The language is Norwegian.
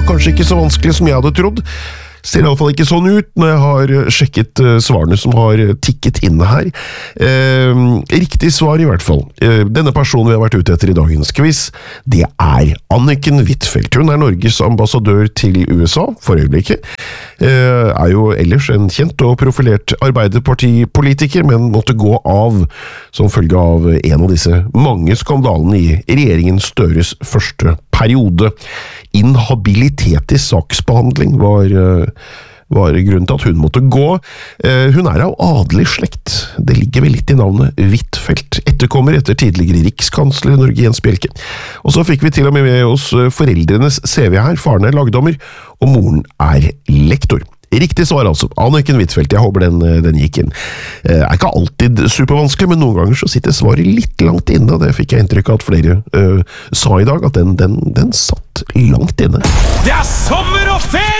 kanskje ikke så vanskelig som jeg hadde trodd. Ser i alle fall ikke sånn ut når jeg har sjekket svarene som har tikket inn her. Riktig svar i hvert fall. Denne personen vi har vært ute etter i dagens quiz, det er Anniken Huitfeldt. Hun er Norges ambassadør til USA for øyeblikket. Er jo ellers en kjent og profilert arbeiderpartipolitiker, men måtte gå av som følge av en av disse mange skandalene i regjeringen Støres første periode. Inhabilitet i saksbehandling var grunnen til at hun måtte gå. Hun er av adelig slekt. Det ligger vel litt i navnet Huitfeldt. Etterkommer etter tidligere rikskansler i Norge, Jens Bjelke. Og så fikk vi til og med oss foreldrenes CV her. Faren er lagdommer, og moren er lektor. Riktig svar altså. Anniken Huitfeldt, jeg håper den gikk inn. Er ikke alltid supervanskelig, men noen ganger så sitter svaret litt langt inne, og det fikk jeg inntrykk av at flere sa i dag, at den satt langt inne. Det er sommer og ferie!